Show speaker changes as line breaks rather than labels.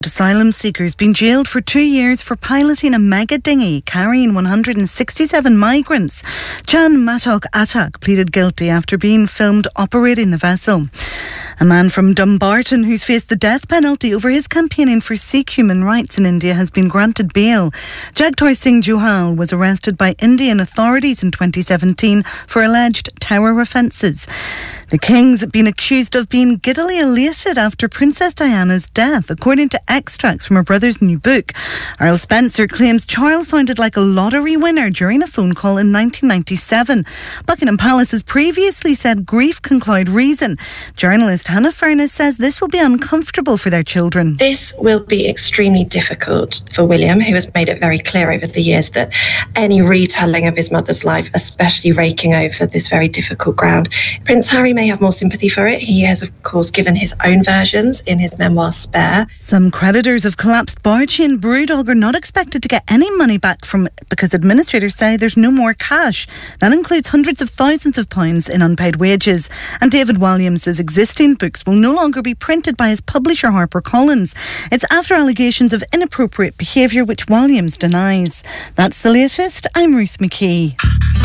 Asylum seekers been jailed for 2 years for piloting a mega dinghy carrying 167 migrants. Jan Matok Atak pleaded guilty after being filmed operating the vessel. A man from Dumbarton who's faced the death penalty over his campaigning for Sikh human rights in India has been granted bail. Jagtar Singh Johal was arrested by Indian authorities in 2017 for alleged terror offences. The King's been accused of being giddily elated after Princess Diana's death, according to extracts from her brother's new book. Earl Spencer claims Charles sounded like a lottery winner during a phone call in 1997. Buckingham Palace has previously said grief can cloud reason. Journalist Hannah Furness says this will be uncomfortable for their children.
This will be extremely difficult for William, who has made it very clear over the years that any retelling of his mother's life, especially raking over this very difficult ground, Prince Harry may have more sympathy for it. He has, of course, given his own versions in his memoir Spare.
Some creditors of collapsed bar chain Brewdog are not expected to get any money back from it because administrators say there's no more cash. That includes hundreds of thousands of pounds in unpaid wages. And David Walliams' existing books will no longer be printed by his publisher HarperCollins. It's after allegations of inappropriate behaviour which Walliams denies. That's the latest. I'm Ruth McKee.